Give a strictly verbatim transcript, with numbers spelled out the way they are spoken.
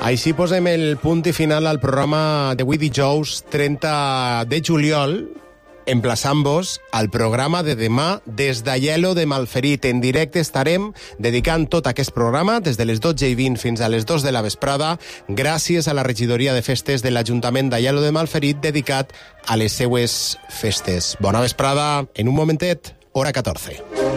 Així posem el punt i final al programa d'avui dijous trenta de juliol, emplaçant-vos al programa de demà des d'Aielo de Malferit. En directe estarem dedicant tot aquest programa des de les dotze i vint fins a les dos de la vesprada gràcies a la regidoria de festes de l'Ajuntament d'Aielo de Malferit dedicat a les seues festes. Bona vesprada, en un momentet, hora catorze.